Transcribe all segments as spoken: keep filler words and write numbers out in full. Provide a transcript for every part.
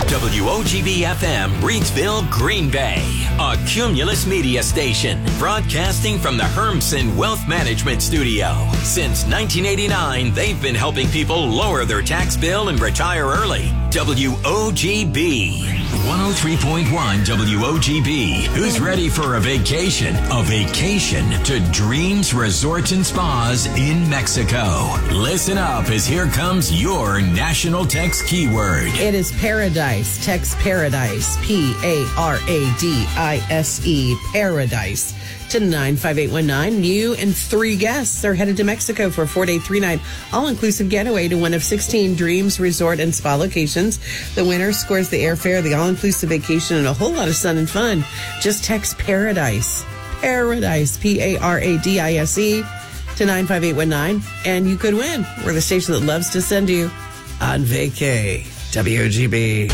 W O G B F M, Reidsville, Green Bay. A Cumulus Media station, broadcasting from the Hermsen Wealth Management Studio. Since nineteen eighty-nine, they've been helping people lower their tax bill and retire early. W O G B. one oh three point one W O G B. Who's ready for a vacation? A vacation to Dreams Resorts and Spas in Mexico. Listen up, as here comes your national text keyword. It is paradise. Text paradise. P A R A D I S E. Paradise. To nine five eight one nine. You and three guests are headed to Mexico for a four-day, three-night, all-inclusive getaway to one of sixteen Dreams Resort and Spa locations. The winner scores the airfare, the all-inclusive vacation, and a whole lot of sun and fun. Just text Paradise. Paradise. P A R A D I S E. To nine five eight one nine. And you could win. We're the station that loves to send you on vacay. W O G B.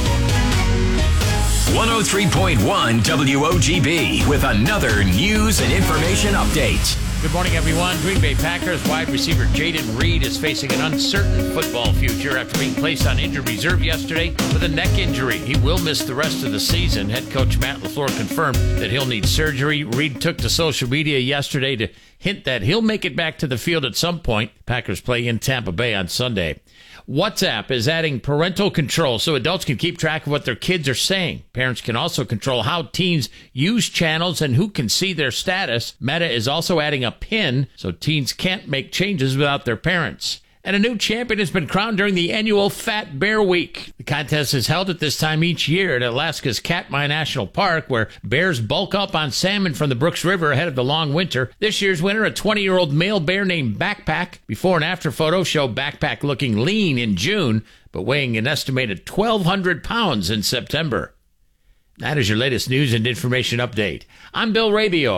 one oh three point one W O G B with another news and information update. Good morning, everyone. Green Bay Packers wide receiver Jaden Reed is facing an uncertain football future after being placed on injured reserve yesterday with a neck injury. He will miss the rest of the season. Head coach Matt LaFleur confirmed that he'll need surgery. Reed took to social media yesterday to hint that he'll make it back to the field at some point. Packers play in Tampa Bay on Sunday. WhatsApp is adding parental control so adults can keep track of what their kids are saying. Parents can also control how teens use channels and who can see their status. Meta is also adding a PIN so teens can't make changes without their parents. And a new champion has been crowned during the annual Fat Bear Week. The contest is held at this time each year at Alaska's Katmai National Park, where bears bulk up on salmon from the Brooks River ahead of the long winter. This year's winner, a twenty-year-old male bear named Backpack. Before and after photos show Backpack looking lean in June, but weighing an estimated twelve hundred pounds in September. That is your latest news and information update. I'm Bill Rabior.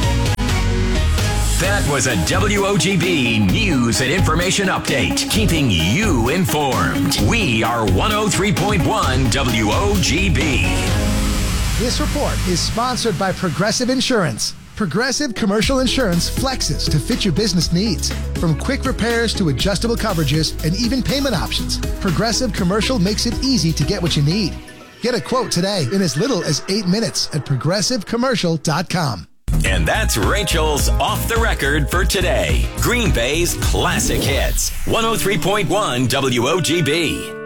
That was a W O G B news and information update, keeping you informed. We are one oh three point one W O G B. This report is sponsored by Progressive Insurance. Progressive Commercial Insurance flexes to fit your business needs. From quick repairs to adjustable coverages and even payment options, Progressive Commercial makes it easy to get what you need. Get a quote today in as little as eight minutes at progressive commercial dot com. And that's Rachel's Off the Record for today. Green Bay's classic hits. one oh three point one W O G B.